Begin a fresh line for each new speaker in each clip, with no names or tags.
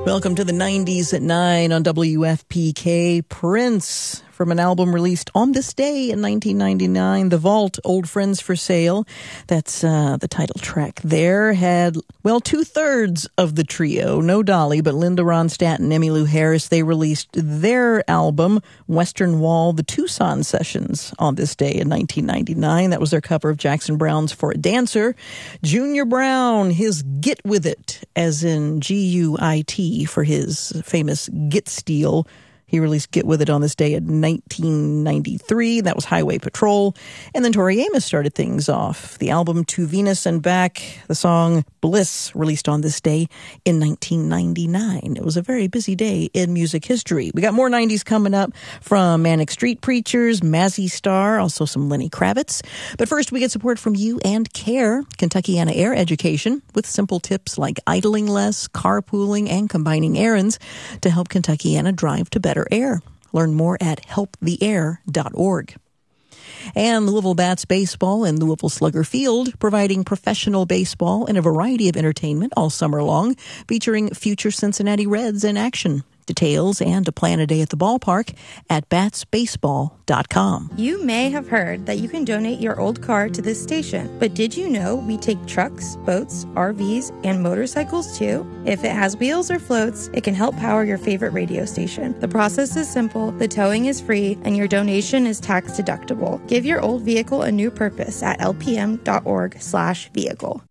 Welcome to the 90s at 9 on WFPK. Prince, from an album released on this day in 1999, The Vault, Old Friends for Sale. That's the title track there. Had, well, two-thirds of the trio, no Dolly, but Linda Ronstadt and Emmylou Harris. They released their album, Western Wall, the Tucson Sessions, on this day in 1999. That was their cover of Jackson Browne's For a Dancer. Junior Brown, his Get With It, as in G-U-I-T, for his famous Get Steel. He released Get With It on this day in 1993. That was Highway Patrol. And then Tori Amos started things off. The album To Venus and Back, the song Bliss, released on this day in 1999. It was a very busy day in music history. We got more 90s coming up from Manic Street Preachers, Mazzy Star, also some Lenny Kravitz. But first, we get support from You and Care, Kentuckiana Air Education, with simple tips like idling less, carpooling, and combining errands to help Kentuckiana drive to better air. Learn more at helptheair.org. And Louisville Bats Baseball and Louisville Slugger Field, providing professional baseball and a variety of entertainment all summer long, featuring future Cincinnati Reds in action. Details and to plan a day at the ballpark at batsbaseball.com.
You may have heard that you can donate your old car to this station, but did you know we take trucks, boats, RVs, and motorcycles too? If it has wheels or floats, it can help power your favorite radio station. The process is simple, the towing is free, and your donation is tax deductible. Give your old vehicle a new purpose at lpm.org/vehicle.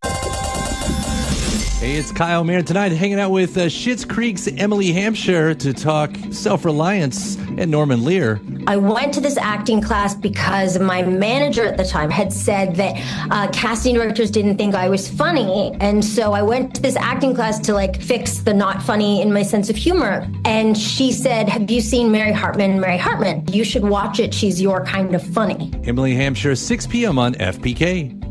Hey, it's Kyle Mayer tonight, hanging out with Schitt's Creek's Emily Hampshire to talk self-reliance and Norman Lear.
I went to this acting class because my manager at the time had said that casting directors didn't think I was funny. And so I went to this acting class to fix the not funny in my sense of humor. And she said, have you seen Mary Hartman? Mary Hartman, you should watch it. She's your kind of funny.
Emily Hampshire, 6 p.m. on FPK.